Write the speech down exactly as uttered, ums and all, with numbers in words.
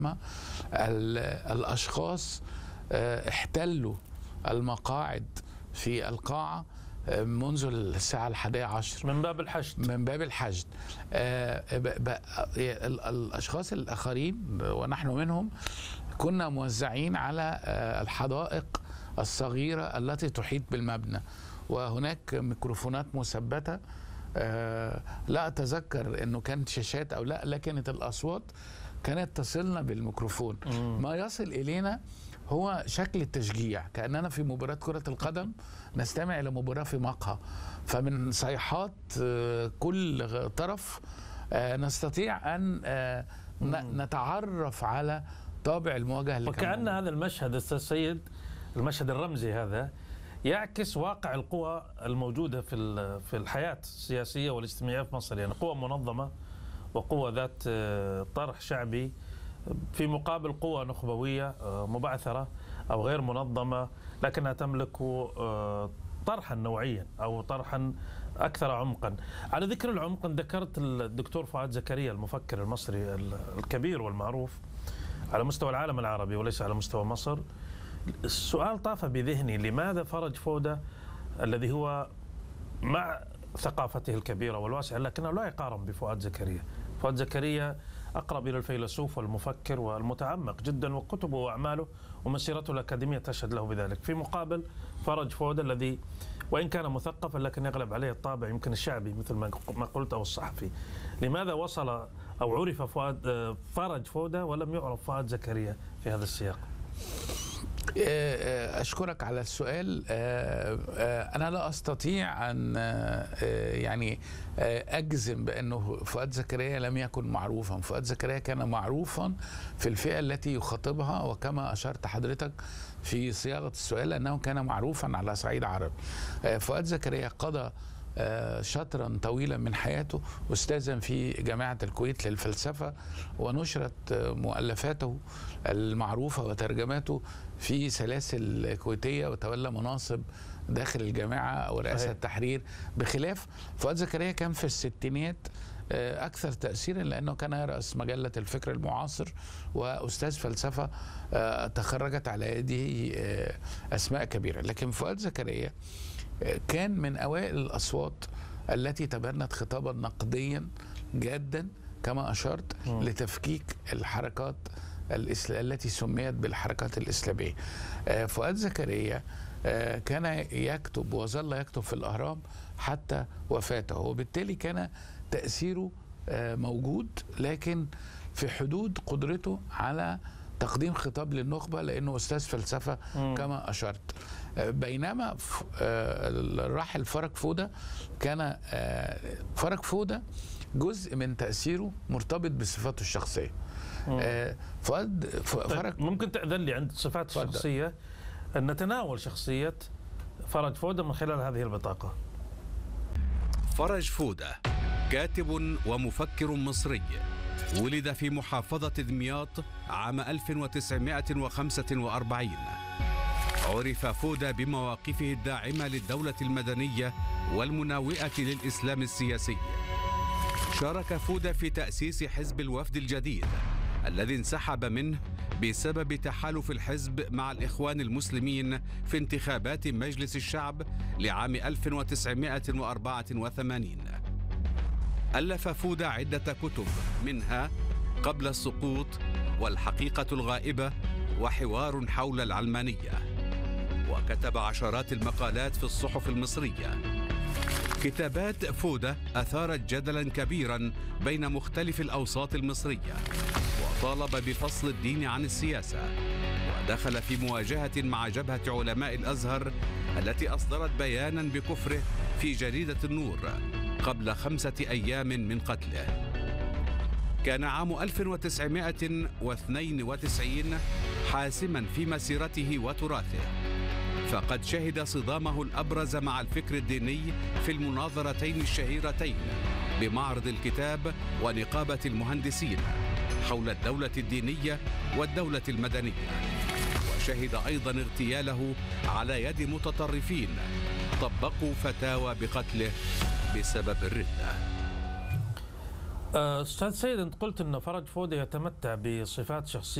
الأشخاص احتلوا المقاعد في القاعة منذ الساعة الحادية عشر من باب الحشد من باب الحشد. الأشخاص الآخرين ونحن منهم كنا موزعين على الحدائق الصغيرة التي تحيط بالمبنى، وهناك ميكروفونات مثبتة. لا أتذكر أنه كانت شاشات أو لا، لكنت الأصوات كانت تصلنا بالميكروفون. ما يصل إلينا هو شكل التشجيع، كأننا في مباراة كرة القدم نستمع إلى مباراة في مقهى، فمن صيحات كل طرف نستطيع أن نتعرف على طابع المواجهة اللي وكأن هذا المشهد أستاذ سيد، المشهد الرمزي هذا يعكس واقع القوى الموجودة في في الحياة السياسية والاجتماعية في مصر، يعني قوى منظمة وقوى ذات طرح شعبي في مقابل قوى نخبوية مبعثرة أو غير منظمة لكنها تملك طرحا نوعيا أو طرحا أكثر عمقا. على ذكر العمق، ذكرت الدكتور فؤاد زكريا المفكر المصري الكبير والمعروف على مستوى العالم العربي وليس على مستوى مصر. السؤال طاف بذهني، لماذا فرج فودة الذي هو مع ثقافته الكبيرة والواسعة لكنه لا يقارن بفؤاد زكريا؟ فؤاد زكريا أقرب إلى الفيلسوف والمفكر والمتعمق جدا، وكتبه وأعماله ومسيرته الأكاديمية تشهد له بذلك، في مقابل فرج فودة الذي وإن كان مثقفا لكن يغلب عليه الطابع يمكن الشعبي مثل ما قلت أو الصحفي. لماذا وصل أو عرف فؤاد فرج فودة ولم يعرف فؤاد زكريا في هذا السياق؟ أشكرك على السؤال. أنا لا أستطيع أن يعني أجزم بأنه فؤاد زكريا لم يكن معروفا. فؤاد زكريا كان معروفا في الفئة التي يخاطبها، وكما أشرت حضرتك في صياغة السؤال أنه كان معروفا على صعيد عربي. فؤاد زكريا قضى شطرا طويلا من حياته أستاذا في جامعة الكويت للفلسفة، ونشرت مؤلفاته المعروفة وترجماته في سلاسل كويتية، وتولى مناصب داخل الجامعة أو رئاسة التحرير. بخلاف فؤاد زكريا كان في الستينات أكثر تأثيرا لأنه كان يرأس مجلة الفكر المعاصر، وأستاذ فلسفة تخرجت على يده أسماء كبيرة. لكن فؤاد زكريا كان من أوائل الأصوات التي تبنت خطابا نقديا جادا كما أشرت م. لتفكيك الحركات التي سميت بالحركات الإسلامية. فؤاد زكريا كان يكتب وظل يكتب في الأهرام حتى وفاته، وبالتالي كان تأثيره موجود لكن في حدود قدرته على تقديم خطاب للنخبة لأنه أستاذ فلسفة م. كما أشرت. بينما الراحل فرج فودة كان فرج فودة جزء من تأثيره مرتبط بصفاته الشخصية. فؤاد فرج، ممكن تأذن لي عند صفات الشخصية أن نتناول شخصية فرج فودة من خلال هذه البطاقة؟ فرج فودة كاتب ومفكر مصري، ولد في محافظة دمياط عام ألف وتسعمائة وخمسة وأربعين. عرف فودة بمواقفه الداعمة للدولة المدنية والمناوئة للإسلام السياسي. شارك فودة في تأسيس حزب الوفد الجديد الذي انسحب منه بسبب تحالف الحزب مع الإخوان المسلمين في انتخابات مجلس الشعب لعام ألف وتسعمائة وأربعة وثمانين. ألف فودة عدة كتب، منها قبل السقوط والحقيقة الغائبة وحوار حول العلمانية، وكتب عشرات المقالات في الصحف المصرية. كتابات فودة أثارت جدلا كبيرا بين مختلف الأوساط المصرية، وطالب بفصل الدين عن السياسة، ودخل في مواجهة مع جبهة علماء الأزهر التي أصدرت بيانا بكفره في جريدة النور قبل خمسة أيام من قتله. كان عام ألف وتسعمائة واثنين وتسعين حاسما في مسيرته وتراثه، فقد شهد صدامه الأبرز مع الفكر الديني في المناظرتين الشهيرتين بمعرض الكتاب ونقابة المهندسين حول الدولة الدينية والدولة المدنية، وشهد أيضا اغتياله على يد متطرفين طبقوا فتاوى بقتله بسبب الردة. أستاذ سيد، أنت قلت أن فرج فودة يتمتع بصفات شخصية